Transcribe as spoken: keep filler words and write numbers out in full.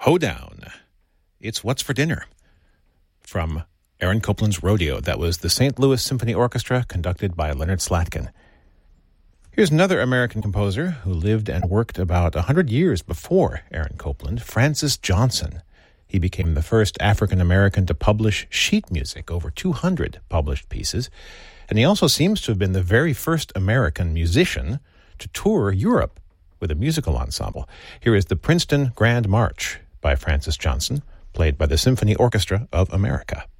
Hoedown. It's What's for Dinner from Aaron Copland's Rodeo. That was the Saint Louis Symphony Orchestra conducted by Leonard Slatkin. Here's another American composer who lived and worked about one hundred years before Aaron Copland, Francis Johnson. He became the first African-American to publish sheet music, over two hundred published pieces. And he also seems to have been the very first American musician to tour Europe with a musical ensemble. Here is the Princeton Grand March by Francis Johnson, played by the Symphony Orchestra of America.